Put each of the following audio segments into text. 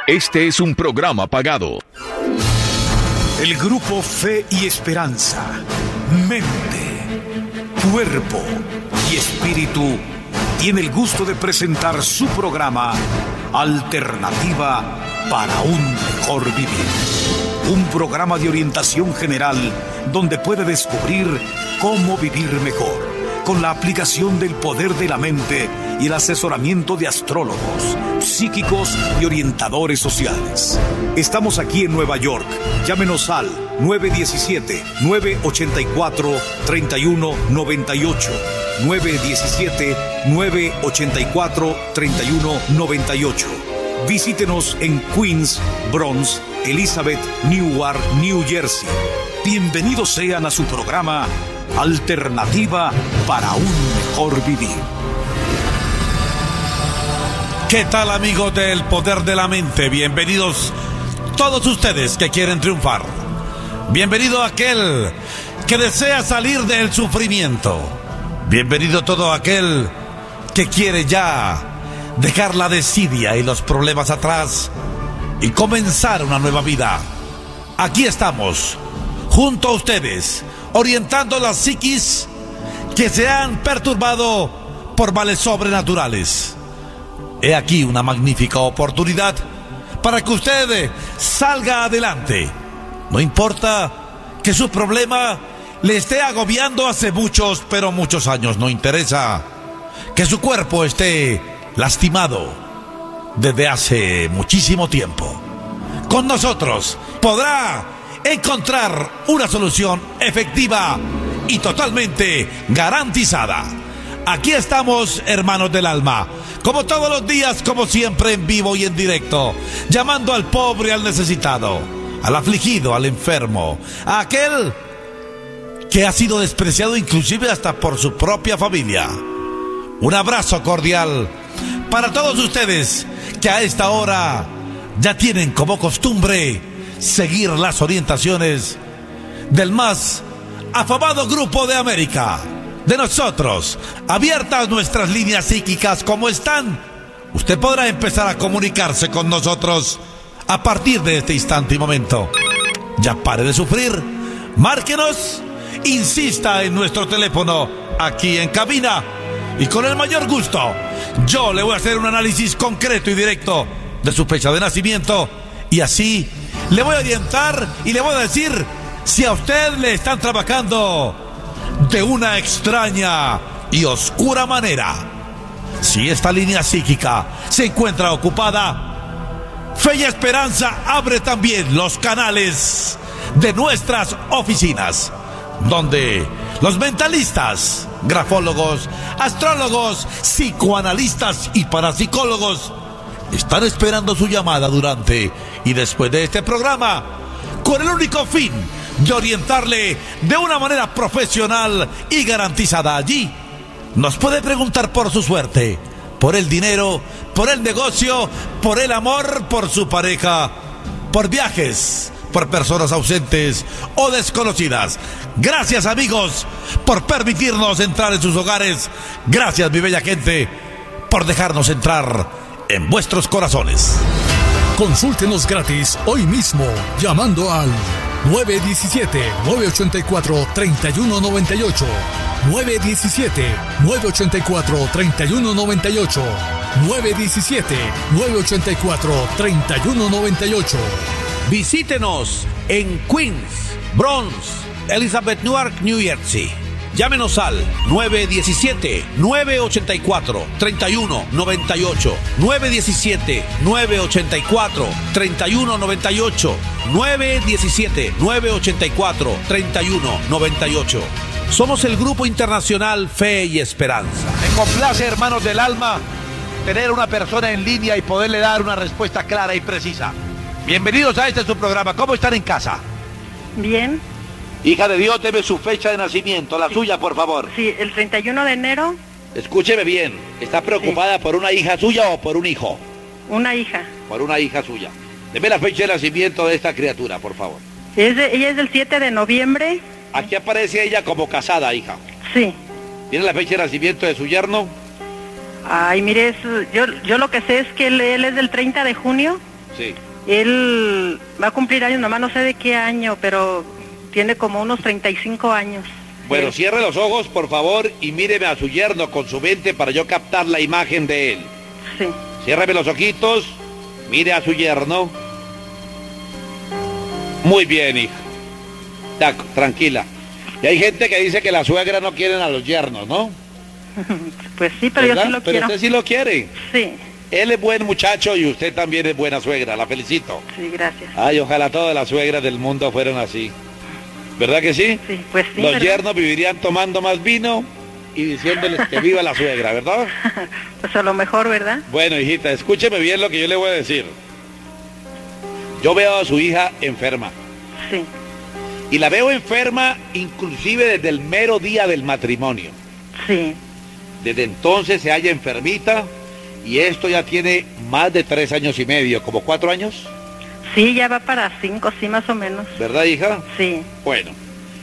Este es un programa pagado. El grupo Fe y Esperanza, Mente, Cuerpo y Espíritu tiene el gusto de presentar su programa Alternativa para un Mejor Vivir. Un programa de orientación general donde puede descubrir cómo vivir mejor, con la aplicación del poder de la mente y el asesoramiento de astrólogos, psíquicos y orientadores sociales. Estamos aquí en Nueva York. Llámenos al 917-984-3198. 917-984-3198. Visítenos en Queens, Bronx, Elizabeth, Newark, New Jersey. Bienvenidos sean a su programa Alternativa para un Mejor Vivir. ¿Qué tal, amigos del Poder de la Mente? Bienvenidos todos ustedes que quieren triunfar. Bienvenido aquel que desea salir del sufrimiento. Bienvenido todo aquel que quiere ya dejar la desidia y los problemas atrás y comenzar una nueva vida. Aquí estamos, junto a ustedes, orientando las psiquis que se han perturbado por males sobrenaturales. He aquí una magnífica oportunidad para que usted salga adelante. No importa que su problema le esté agobiando hace muchos, pero muchos años. No interesa que su cuerpo esté lastimado desde hace muchísimo tiempo. Con nosotros podrá encontrar una solución efectiva y totalmente garantizada. Aquí estamos, hermanos del alma, como todos los días, como siempre, en vivo y en directo, llamando al pobre, al necesitado, al afligido, al enfermo, a aquel que ha sido despreciado inclusive hasta por su propia familia. Un abrazo cordial para todos ustedes que a esta hora ya tienen como costumbre seguir las orientaciones del más afamado grupo de América. De nosotros, abiertas nuestras líneas psíquicas como están, usted podrá empezar a comunicarse con nosotros a partir de este instante y momento. Ya pare de sufrir, márquenos, insista en nuestro teléfono aquí en cabina y con el mayor gusto yo le voy a hacer un análisis concreto y directo de su fecha de nacimiento y así le voy a orientar y le voy a decir si a usted le están trabajando de una extraña y oscura manera. Si esta línea psíquica se encuentra ocupada, Fe y Esperanza abre también los canales de nuestras oficinas, donde los mentalistas, grafólogos, astrólogos, psicoanalistas y parapsicólogos están esperando su llamada durante y después de este programa, con el único fin de orientarle de una manera profesional y garantizada. Allí nos puede preguntar por su suerte, por el dinero, por el negocio, por el amor, por su pareja, por viajes, por personas ausentes o desconocidas. Gracias, amigos, por permitirnos entrar en sus hogares. Gracias, mi bella gente, por dejarnos entrar en vuestros corazones. Consúltenos gratis hoy mismo llamando al 917-984-3198. 917-984-3198. 917-984-3198. Visítenos en Queens, Bronx, Elizabeth, Newark, New Jersey. Llámenos al 917-984-3198. 917-984-3198. 917-984-3198. Somos el Grupo Internacional Fe y Esperanza. Me complace, hermanos del alma, tener una persona en línea y poderle dar una respuesta clara y precisa. Bienvenidos a este su programa. ¿Cómo están en casa? Bien. Hija de Dios, deme su fecha de nacimiento, la suya, por favor. Sí, el 31 de enero. Escúcheme bien, ¿está preocupada por una hija suya o por un hijo? Una hija. Por una hija suya. Deme la fecha de nacimiento de esta criatura, por favor. Ella es del 7 de noviembre. Aquí aparece ella como casada, hija. Sí. ¿Tiene la fecha de nacimiento de su yerno? Ay, mire, yo lo que sé es que él es del 30 de junio. Sí. Él va a cumplir años, nomás no sé de qué año, pero tiene como unos 35 años. Bueno, cierre los ojos, por favor, y míreme a su yerno con su mente para yo captar la imagen de él. Sí. Ciérreme los ojitos, mire a su yerno. Muy bien, hija. Tranquila. Y hay gente que dice que la suegra no quieren a los yernos, ¿no? Pues sí, pero ¿verdad? yo sí lo Pero quiero. usted sí lo quiere. Sí, Él es buen muchacho y usted también es buena suegra. La felicito. sí, gracias. Ay, ojalá todas las suegras del mundo fueran así. ¿Verdad que sí? Sí, pues sí. Los ¿verdad? yernos vivirían tomando más vino y diciéndoles que viva la suegra, ¿verdad? Pues a lo mejor, ¿verdad? Bueno, hijita, escúcheme bien lo que yo le voy a decir. Yo veo a su hija enferma. Sí, Y la veo enferma inclusive desde el mero día del matrimonio. sí. Desde entonces se halla enfermita y esto ya tiene más de 3 años y medio, como 4 años. Sí, ya va para 5, sí, más o menos. ¿Verdad, hija? Sí, Bueno,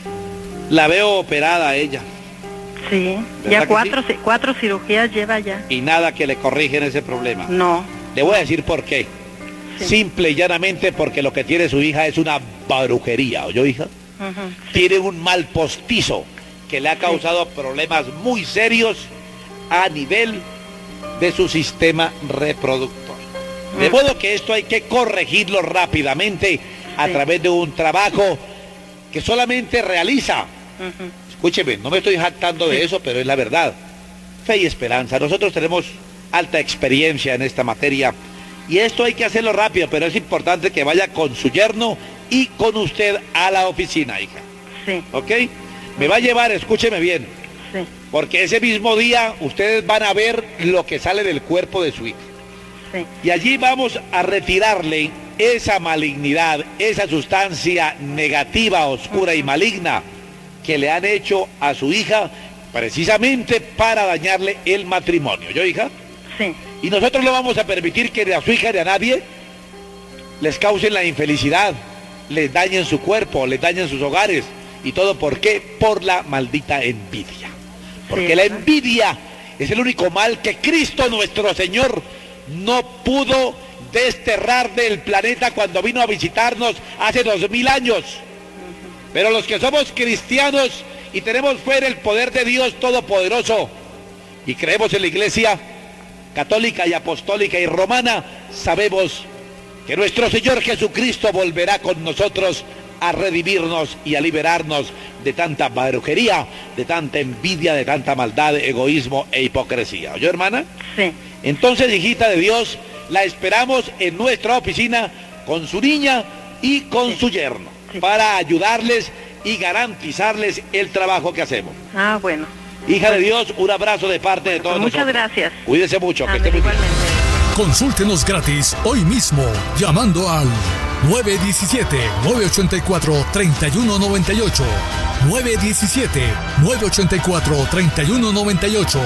la veo operada a ella sí. ¿Verdad Ya que 4 cirugías lleva ya. y nada que le corrigen ese problema. No. Le voy a decir por qué. Sí. Simple y llanamente porque lo que tiene su hija es una brujería, ¿oyó, hija? Ujú, Tiene un mal postizo que le ha causado problemas muy serios a nivel de su sistema reproductor. De modo que esto hay que corregirlo rápidamente a Sí. través de un trabajo que solamente realiza. ujú. Escúcheme, no me estoy jactando de eso, pero es la verdad. Fe y esperanza. Nosotros tenemos alta experiencia en esta materia y esto hay que hacerlo rápido, pero es importante que vaya con su yerno y con usted a la oficina, hija. Sí, ¿Ok? Me va a llevar, escúcheme bien, sí, porque ese mismo día ustedes van a ver lo que sale del cuerpo de su hija. sí. Y allí vamos a retirarle esa malignidad, esa sustancia negativa, oscura y maligna que le han hecho a su hija precisamente para dañarle el matrimonio. ¿Yo, hija? Sí, Y nosotros no vamos a permitir que a su hija ni a nadie les causen la infelicidad, les dañen su cuerpo, les dañen sus hogares. ¿Y todo por qué? Por la maldita envidia. Porque Sí, la ¿verdad? envidia es el único mal que Cristo nuestro Señor no pudo desterrar del planeta cuando vino a visitarnos hace 2000 años. Pero los que somos cristianos y tenemos fe en el poder de Dios Todopoderoso y creemos en la Iglesia católica y apostólica y romana, sabemos que nuestro Señor Jesucristo volverá con nosotros a redimirnos y a liberarnos de tanta brujería, de tanta envidia, de tanta maldad, egoísmo e hipocresía. ¿Oyó, hermana? sí. Entonces, hijita de Dios, la esperamos en nuestra oficina con su niña y con su yerno, Sí. para ayudarles y garantizarles el trabajo que hacemos. Ah, bueno. Hija de Dios, un abrazo de parte de todos Muchas nosotros. gracias. Cuídese mucho, que esté Ándale, muy bien. igualmente. Consúltenos gratis hoy mismo llamando al 917-984-3198. 917-984-3198.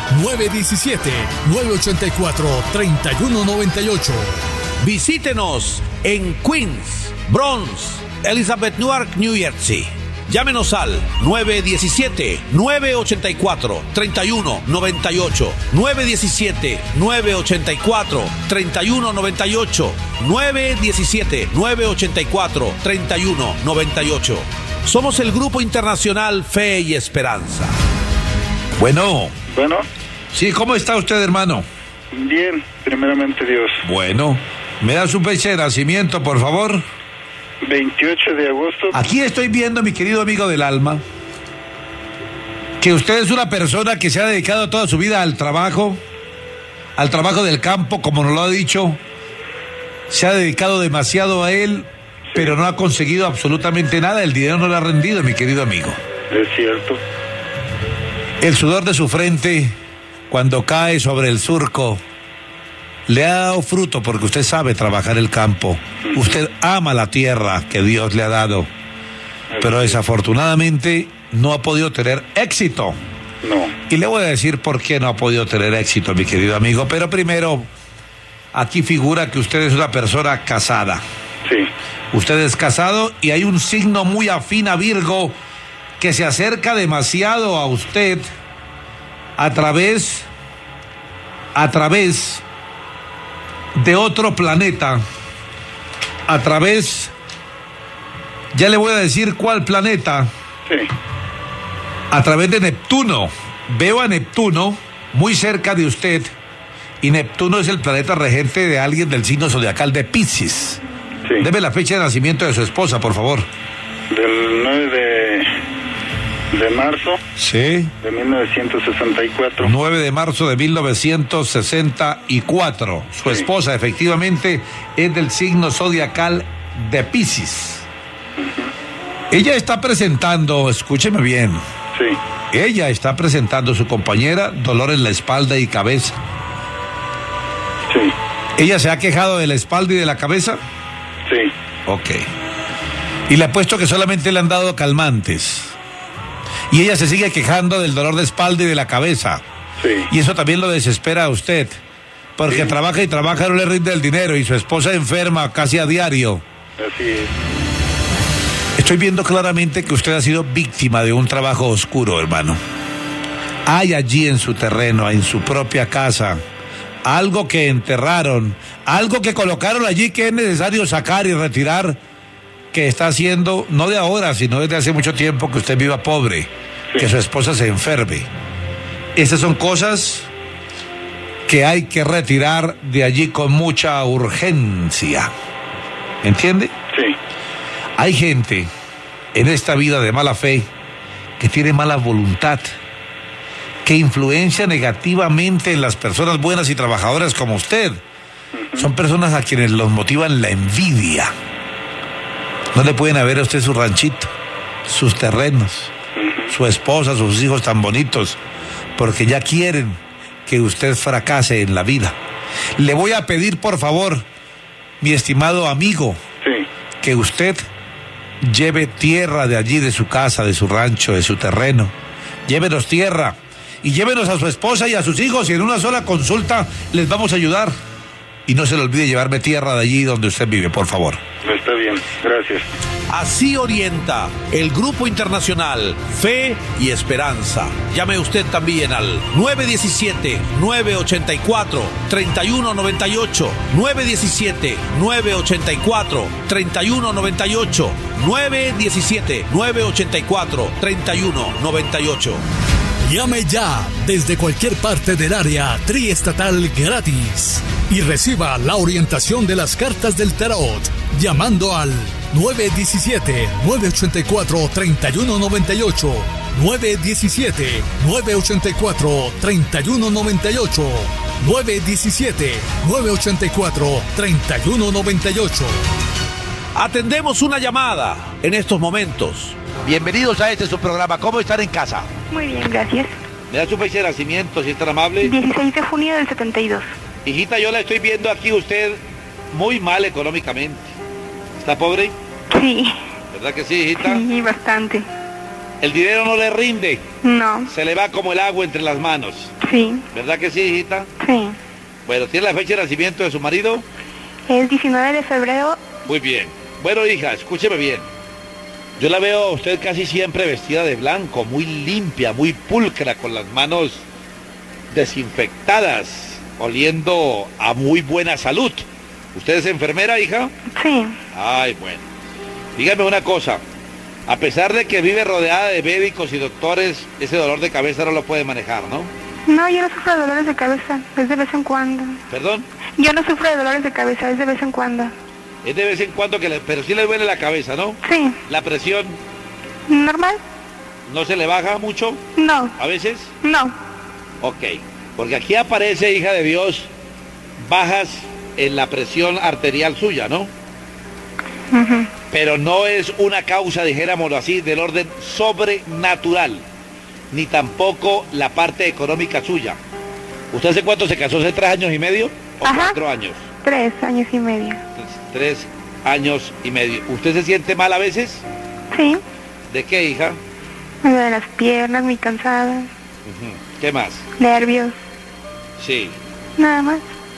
917-984-3198. Visítenos en Queens, Bronx, Elizabeth Newark, New Jersey. Llámenos al 917-984-3198. 917-984-3198. 917-984-3198. Somos el Grupo Internacional Fe y Esperanza. Bueno, Bueno, sí, ¿cómo está usted, hermano? bien, primeramente Dios. Bueno, ¿me da su fecha de nacimiento, por favor? 28 de agosto, Aquí estoy viendo, mi querido amigo del alma, que usted es una persona que se ha dedicado toda su vida al trabajo del campo, como nos lo ha dicho. Se ha dedicado demasiado a él, pero no ha conseguido absolutamente nada. El dinero no le ha rendido, mi querido amigo. es cierto. El sudor de su frente, cuando cae sobre el surco, le ha dado fruto porque usted sabe trabajar el campo. Usted ama la tierra que Dios le ha dado, pero desafortunadamente no ha podido tener éxito. No, Y le voy a decir por qué no ha podido tener éxito, mi querido amigo. Pero primero, aquí figura que usted es una persona casada. sí, Usted es casado y hay un signo muy afín a Virgo que se acerca demasiado a usted a través de otro planeta a través, ya le voy a decir cuál planeta, Sí. a través de Neptuno. Veo a Neptuno muy cerca de usted, y Neptuno es el planeta regente de alguien del signo zodiacal de Piscis. Sí. Deme la fecha de nacimiento de su esposa, por favor. Del 9 de marzo Sí. de 1964. 9 de marzo de 1964. Su Sí. esposa, efectivamente, es del signo zodiacal de Piscis. Ella está presentando, escúcheme bien, Sí. ella está presentando a su compañera dolor en la espalda y cabeza. Sí. ¿Ella se ha quejado de la espalda y de la cabeza? Sí. Ok. Y le apuesto que solamente le han dado calmantes. Y ella se sigue quejando del dolor de espalda y de la cabeza. Sí. Y eso también lo desespera a usted. Porque Sí. trabaja y trabaja, no le rinde el dinero. Y su esposa enferma casi a diario. Así es. Estoy viendo claramente que usted ha sido víctima de un trabajo oscuro, hermano. Hay allí en su terreno, en su propia casa, algo que enterraron, algo que colocaron allí que es necesario sacar y retirar, que está haciendo, no de ahora, sino desde hace mucho tiempo, que usted viva pobre, Sí. que su esposa se enferme. Esas son cosas que hay que retirar de allí con mucha urgencia. ¿Entiende? Sí. Hay gente en esta vida de mala fe que tiene mala voluntad, que influencia negativamente en las personas buenas y trabajadoras como usted. Son personas a quienes los motivan la envidia. No le pueden haber a usted su ranchito, sus terrenos, su esposa, sus hijos tan bonitos, porque ya quieren que usted fracase en la vida. Le voy a pedir, por favor, mi estimado amigo, Sí. que usted lleve tierra de allí, de su casa, de su rancho, de su terreno. Llévenos tierra y llévenos a su esposa y a sus hijos, y en una sola consulta les vamos a ayudar. Y no se le olvide llevarme tierra de allí donde usted vive, por favor. Está bien. Gracias. Así orienta el Grupo Internacional Fe y Esperanza. Llame usted también al 917-984-3198, 917-984-3198, 917-984-3198. Llame ya desde cualquier parte del área triestatal gratis y reciba la orientación de las cartas del tarot llamando al 917-984-3198, 917-984-3198, 917-984-3198. Atendemos una llamada en estos momentos. Bienvenidos a su programa. ¿Cómo están en casa? Muy bien, gracias. ¿Me da su fecha de nacimiento, si es tan amable? 16 de junio del 72. Hijita, yo la estoy viendo aquí usted muy mal económicamente. ¿Está pobre? Sí, ¿Verdad que sí, hijita? sí, bastante. El dinero no le rinde, No, se le va como el agua entre las manos. sí, ¿Verdad que sí, hijita? sí. Bueno, ¿tiene la fecha de nacimiento de su marido? Es 19 de febrero. Muy bien. Bueno, hija, escúcheme bien. Yo la veo a usted casi siempre vestida de blanco, muy limpia, muy pulcra, con las manos desinfectadas, oliendo a muy buena salud. ¿Usted es enfermera, hija? Sí, Ay, bueno. Dígame una cosa. A pesar de que vive rodeada de médicos y doctores, ese dolor de cabeza no lo puede manejar, ¿no? no, yo no sufro de dolores de cabeza, es de vez en cuando. ¿Perdón? Yo no sufro de dolores de cabeza, es de vez en cuando. Es de vez en cuando que pero sí le duele la cabeza, ¿no? Sí, La presión normal. no se le baja mucho No, a veces. no. Ok, porque aquí aparece, hija de Dios, bajas en la presión arterial suya, ¿no? Ujú. Pero no es una causa, dijéramoslo así, del orden sobrenatural, ni tampoco la parte económica suya. ¿Usted hace cuánto se casó? ¿Hace 3 años y medio? ¿O Ajá. 4 años? 3 años y medio. 3 años y medio. ¿Usted se siente mal a veces? Sí, ¿De qué, hija? me duelen las piernas, muy cansada, Ujú. ¿Qué más? nervios, Sí. nada más.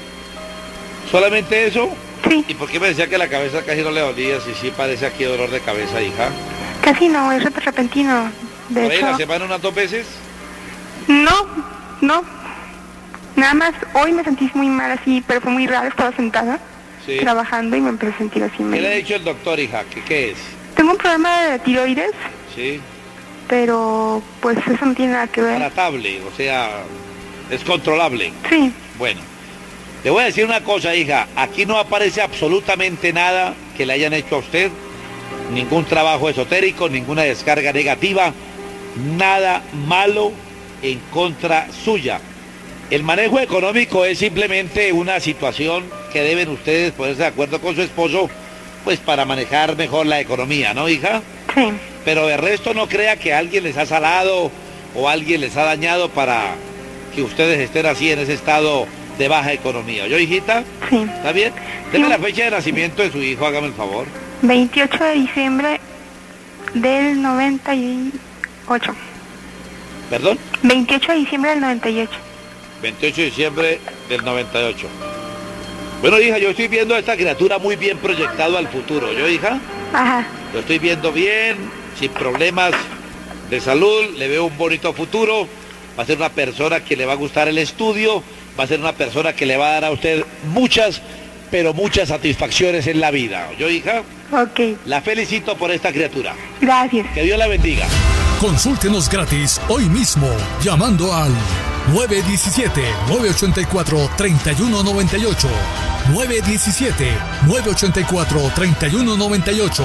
¿Solamente eso? Sí, ¿Y por qué me decía que la cabeza casi no le dolía? Si sí parece aquí dolor de cabeza, hija. casi no, es repentino. De ¿Por ahí hecho, la semana unas 2 veces? no, no. Nada más, hoy me sentí muy mal así, pero fue muy raro, estaba sentada. Sí. trabajando y me empecé a sentir así ¿Qué le ha medio. dicho el doctor, hija? ¿Qué es? Tengo un problema de tiroides, Sí. pero pues eso no tiene nada que ver. Tratable, o sea, es controlable. Sí, Bueno, le voy a decir una cosa, hija. Aquí no aparece absolutamente nada que le hayan hecho a usted. Ningún trabajo esotérico, ninguna descarga negativa, nada malo en contra suya. El manejo económico es simplemente una situación que deben ustedes ponerse de acuerdo con su esposo, pues para manejar mejor la economía, ¿no, hija? sí. Pero de resto no crea que alguien les ha salado o alguien les ha dañado para que ustedes estén así en ese estado de baja economía. ¿Yo, hijita? Sí. ¿Está bien? Deme Sí. la fecha de nacimiento de su hijo, hágame el favor. 28 de diciembre del 98. ¿Perdón? 28 de diciembre del 98. 28 de diciembre del 98. Bueno, hija, yo estoy viendo a esta criatura muy bien proyectado al futuro. ¿Yo, hija? Ajá. Lo estoy viendo bien, sin problemas de salud, le veo un bonito futuro. Va a ser una persona que le va a gustar el estudio, va a ser una persona que le va a dar a usted muchas, pero muchas satisfacciones en la vida. ¿Yo, hija? Ok. La felicito por esta criatura. Gracias. Que Dios la bendiga. Consúltenos gratis hoy mismo llamando al 917-984-3198. 917-984-3198.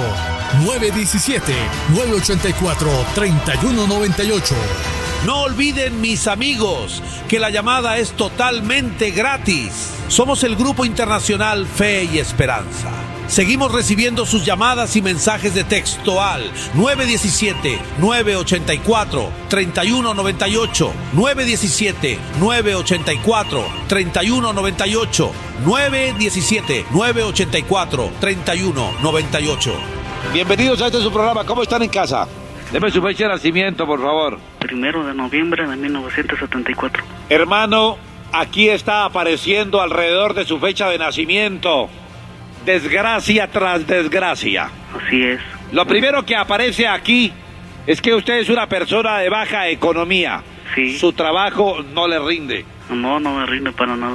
917-984-3198. No olviden, mis amigos, que la llamada es totalmente gratis. Somos el Grupo Internacional Fe y Esperanza. Seguimos recibiendo sus llamadas y mensajes de texto al 917-984-3198, 917-984-3198, 917-984-3198. Bienvenidos a este su programa. ¿Cómo están en casa? Deme su fecha de nacimiento, por favor. 1 de noviembre de 1974. Hermano, aquí está apareciendo alrededor de su fecha de nacimiento desgracia tras desgracia. Así es. Lo primero que aparece aquí es que usted es una persona de baja economía. Sí. Su trabajo no le rinde. No me rinde para nada.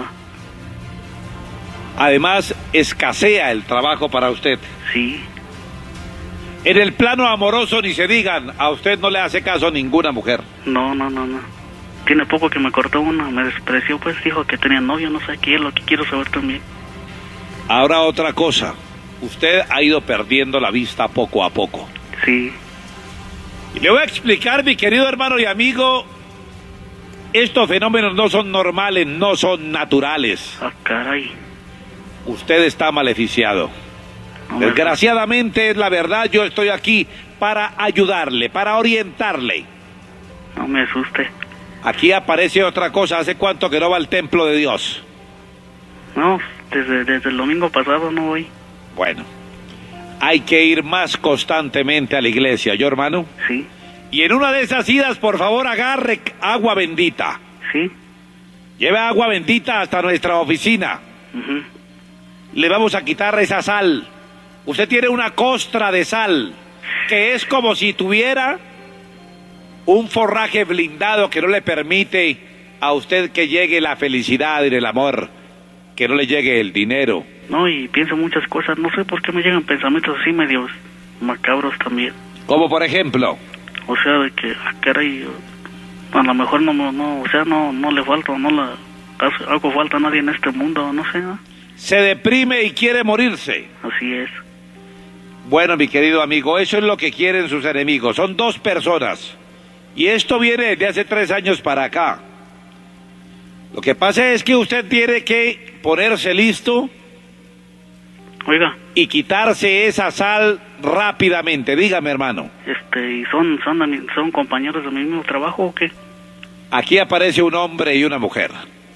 Además, escasea el trabajo para usted. Sí. En el plano amoroso, ni se digan, a usted no le hace caso ninguna mujer. No. Tiene poco que me cortó una, me despreció, pues dijo que tenía novio, no sé qué es lo que quiero saber también. Ahora otra cosa, usted ha ido perdiendo la vista poco a poco. Sí. Y le voy a explicar, mi querido hermano y amigo, estos fenómenos no son normales, no son naturales. Ah, caray. Usted está maleficiado. Desgraciadamente, es la verdad, yo estoy aquí para ayudarle, para orientarle. No me asuste. Aquí aparece otra cosa, ¿hace cuánto que no va al templo de Dios? No, desde el domingo pasado no voy. Bueno, hay que ir más constantemente a la iglesia, ¿yo, hermano? Sí. Y en una de esas idas, por favor, agarre agua bendita. Sí. Lleve agua bendita hasta nuestra oficina. Le vamos a quitar esa sal. Usted tiene una costra de sal, que es como si tuviera un forraje blindado que no le permite a usted que llegue la felicidad y el amor, que no le llegue el dinero. No, y pienso muchas cosas, no sé por qué me llegan pensamientos así medios macabros también. Como por ejemplo. O sea, de que, caray, a lo mejor no le falta, hago falta a nadie en este mundo, no sé, ¿no? Se deprime y quiere morirse. Así es. Bueno, mi querido amigo, eso es lo que quieren sus enemigos. Son dos personas. Y esto viene desde hace 3 años para acá. Lo que pasa es que usted tiene que ponerse listo. Oiga. Y quitarse esa sal rápidamente. Dígame, hermano. ¿Y son compañeros de mi mismo trabajo o qué? Aquí aparece un hombre y una mujer.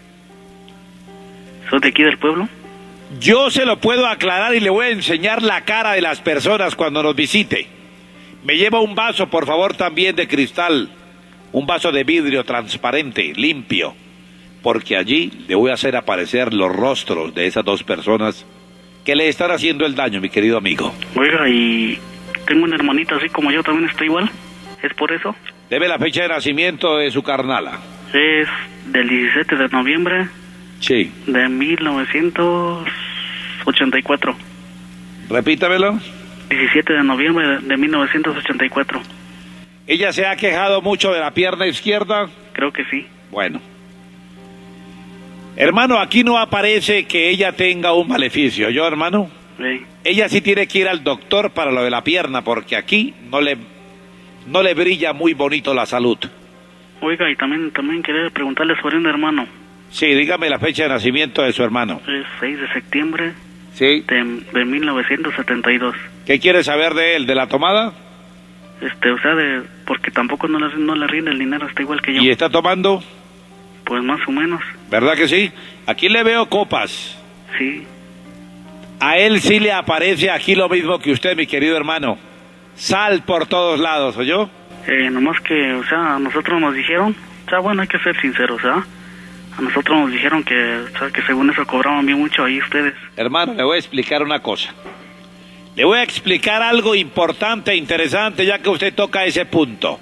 ¿Son de aquí del pueblo? Yo se lo puedo aclarar y le voy a enseñar la cara de las personas cuando nos visite. Me lleva un vaso, por favor, también de cristal. Un vaso de vidrio transparente, limpio. Porque allí le voy a hacer aparecer los rostros de esas dos personas que le están haciendo el daño, mi querido amigo. Oiga, y tengo una hermanita así como yo, también estoy igual. ¿Es por eso? Debe la fecha de nacimiento de su carnala. Es del 17 de noviembre. Sí. De 1970. 1984. Repítamelo. 17 de noviembre de 1984. ¿Ella se ha quejado mucho de la pierna izquierda? Creo que sí. Bueno. Hermano, aquí no aparece que ella tenga un maleficio, ¿yo, hermano? Sí. Ella sí tiene que ir al doctor para lo de la pierna, porque aquí no le brilla muy bonito la salud. Oiga, y también quería preguntarle sobre un hermano. Sí, dígame la fecha de nacimiento de su hermano. Es 6 de septiembre Sí. de 1972. ¿Qué quiere saber de él? ¿De la tomada? Porque tampoco no le rinde el dinero, está igual que yo. ¿Y está tomando? Pues más o menos. ¿Verdad que sí? Aquí le veo copas. Sí. A él sí le aparece aquí lo mismo que usted, mi querido hermano. Sal por todos lados, ¿oyó? Nomás que, a nosotros nos dijeron, bueno, hay que ser sinceros, a nosotros nos dijeron que según eso cobraban bien mucho ahí ustedes. Hermano, le voy a explicar una cosa. Le voy a explicar algo importante e interesante, ya que usted toca ese punto.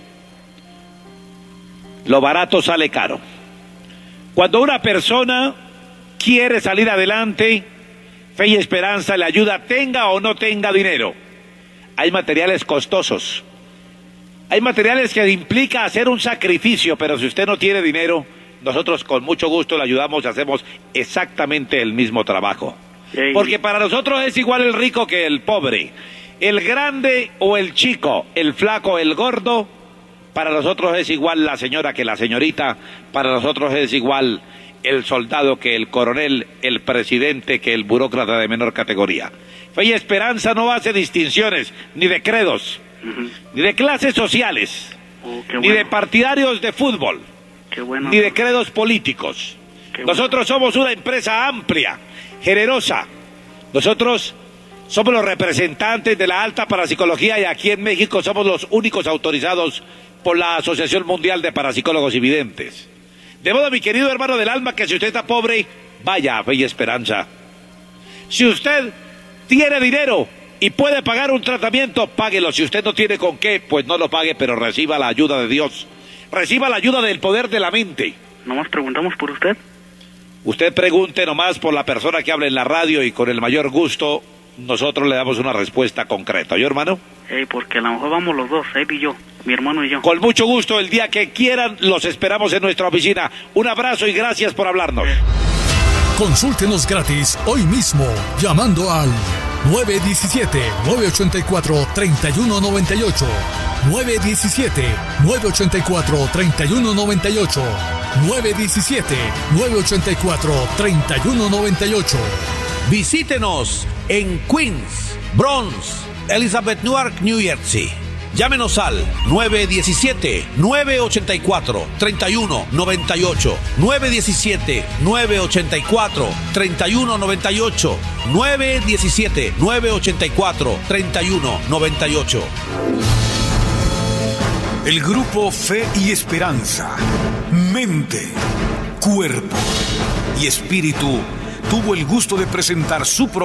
Lo barato sale caro. Cuando una persona quiere salir adelante, Fe y Esperanza le ayuda, tenga o no tenga dinero. Hay materiales costosos. Hay materiales que implica hacer un sacrificio, pero si usted no tiene dinero, nosotros con mucho gusto le ayudamos y hacemos exactamente el mismo trabajo. Porque para nosotros es igual el rico que el pobre, el grande o el chico, el flaco, el gordo. Para nosotros es igual la señora que la señorita, para nosotros es igual el soldado que el coronel, el presidente que el burócrata de menor categoría. Fe y Esperanza no hace distinciones, ni de credos, ni de clases sociales, ni de partidarios de fútbol, ni de credos políticos. Nosotros somos una empresa amplia, generosa. Nosotros somos los representantes de la alta parapsicología y aquí en México somos los únicos autorizados por la Asociación Mundial de Parapsicólogos y Videntes. De modo, mi querido hermano del alma, que si usted está pobre, vaya a Fe y Esperanza. Si usted tiene dinero y puede pagar un tratamiento, páguelo. Si usted no tiene con qué, pues no lo pague, pero reciba la ayuda de Dios. Reciba la ayuda del poder de la mente. ¿Nomás preguntamos por usted? Usted pregunte nomás por la persona que habla en la radio y con el mayor gusto nosotros le damos una respuesta concreta. ¿Yo, hermano? Porque a lo mejor vamos los dos, Ed y yo, mi hermano y yo. Con mucho gusto, el día que quieran, los esperamos en nuestra oficina. Un abrazo y gracias por hablarnos. Consúltenos gratis hoy mismo llamando al 917-984-3198. 917-984-3198. 917-984-3198. Visítenos en Queens, Bronx, Elizabeth, Newark, New Jersey. Llámenos al 917-984-3198. 917-984-3198. 917-984-3198. El grupo Fe y Esperanza, mente, cuerpo y espíritu tuvo el gusto de presentar su programa.